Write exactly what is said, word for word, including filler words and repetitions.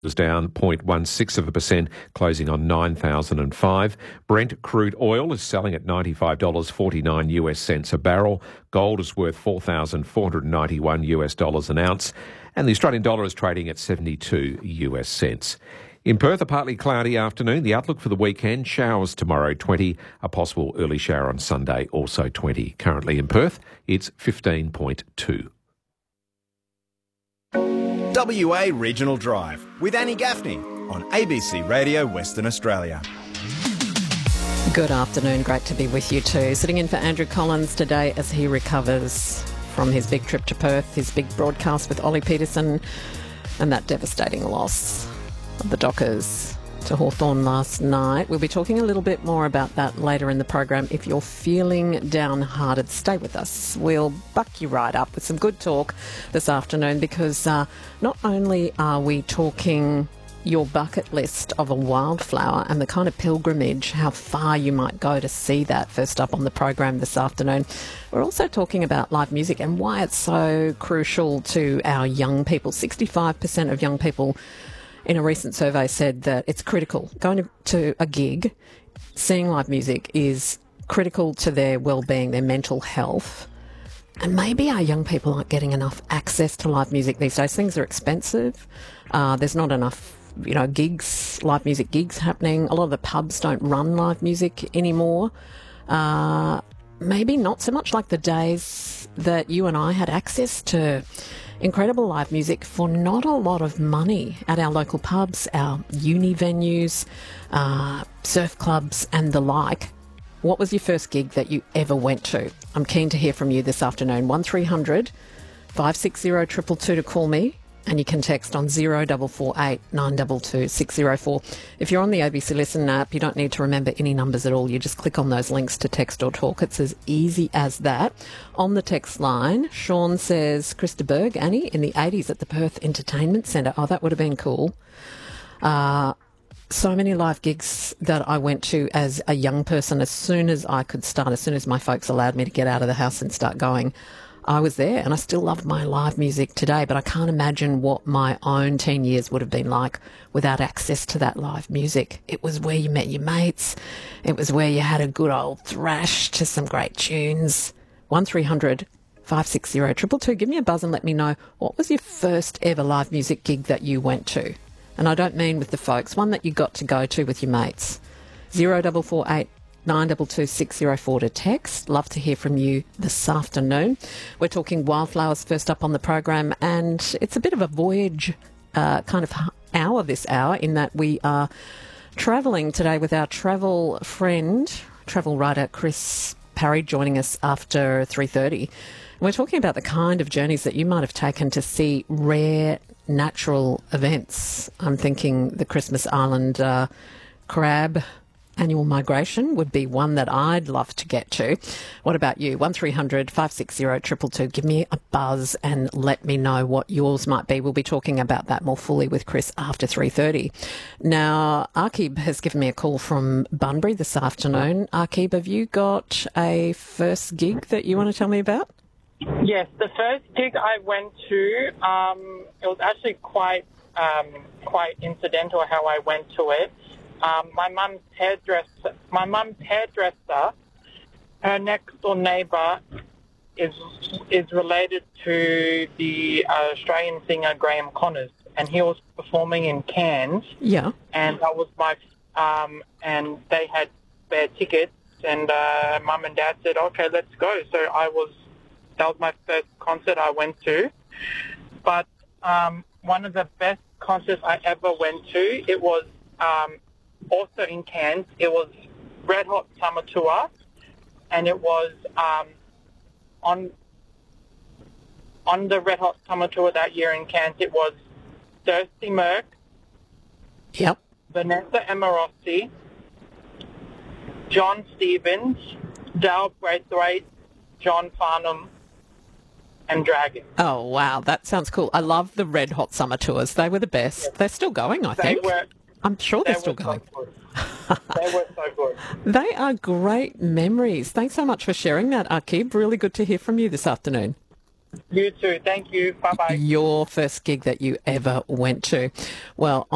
was down zero point one six of a percent, closing on nine thousand five. Brent crude oil is selling at ninety-five dollars forty-nine US cents a barrel. Gold is worth four thousand four hundred ninety-one US dollars an ounce, and the Australian dollar is trading at seventy-two US cents. In Perth, a partly cloudy afternoon. The outlook for the weekend, showers tomorrow, twenty. A possible early shower on Sunday, also twenty. Currently in Perth, it's fifteen point two. W A Regional Drive with Annie Gaffney on A B C Radio Western Australia. Good afternoon, great to be with you too. Sitting in for Andrew Collins today as he recovers from his big trip to Perth, his big broadcast with Ollie Peterson, and that devastating loss of the Dockers to Hawthorn last night. We'll be talking a little bit more about that later in the program. If you're feeling downhearted, stay with us. We'll buck you right up with some good talk this afternoon, because uh, not only are we talking your bucket list of a wildflower and the kind of pilgrimage, how far you might go to see that first up on the program this afternoon, we're also talking about live music and why it's so crucial to our young people. sixty-five percent of young people in a recent survey said that it's critical. Going to, to a gig, seeing live music is critical to their well-being, their mental health. And maybe our young people aren't getting enough access to live music these days. Things are expensive. Uh, there's not enough, you know, gigs, live music gigs happening. A lot of the pubs don't run live music anymore. Uh, maybe not so much like the days that you and I had access to incredible live music for not a lot of money at our local pubs, our uni venues, uh, surf clubs and the like. What was your first gig that you ever went to? I'm keen to hear from you this afternoon. one three hundred five six zero two two two to call me, and you can text on zero four four eight nine two two six zero four. If you're on the A B C Listen app, you don't need to remember any numbers at all. You just click on those links to text or talk. It's as easy as that. On the text line, Sean says, Krista Berg, Annie, in the eighties at the Perth Entertainment Centre. Oh, that would have been cool. Uh, so many live gigs that I went to as a young person. As soon as I could start, as soon as my folks allowed me to get out of the house and start going, I was there, and I still love my live music today, but I can't imagine what my own teen years would have been like without access to that live music. It was where you met your mates. It was where you had a good old thrash to some great tunes. one three hundred five six zero two two two. Give me a buzz and let me know, what was your first ever live music gig that you went to? And I don't mean with the folks, one that you got to go to with your mates. zero four four eight nine two two six zero four to text. Love to hear from you this afternoon. We're talking wildflowers first up on the program, and it's a bit of a voyage uh, kind of hour this hour, in that we are travelling today with our travel friend, travel writer Chris Parry, joining us after three thirty. We're talking about the kind of journeys that you might have taken to see rare natural events. I'm thinking the Christmas Island uh, crab annual migration would be one that I'd love to get to. What about you? one three hundred five six zero two two two. Give me a buzz and let me know what yours might be. We'll be talking about that more fully with Chris after three thirty. Now, Arkib has given me a call from Bunbury this afternoon. Arkib, have you got a first gig that you want to tell me about? Yes, the first gig I went to, um, it was actually quite um, quite incidental how I went to it. Um, my mum's hairdresser, my mum's hairdresser, her next door neighbour is is related to the uh, Australian singer Graham Connors, and he was performing in Cairns. Yeah. And that was my, um, and they had their tickets, and uh, mum and dad said, "Okay, let's go." So I was, that was my first concert I went to. But um, one of the best concerts I ever went to, it was. Um, Also in Cairns, it was Red Hot Summer Tour, and it was um, on on the Red Hot Summer Tour that year in Cairns. It was Thirsty Merc, yep, Vanessa Amorosi, John Stevens, Dale Braithwaite, John Farnham, and Dragon. Oh, wow, that sounds cool. I love the Red Hot Summer Tours. They were the best. Yes. They're still going, I they think. Were, I'm sure they're they still were going. So good. They were so good. They are great memories. Thanks so much for sharing that, Arkib. Really good to hear from you this afternoon. You too. Thank you. Bye-bye. Your first gig that you ever went to. Well,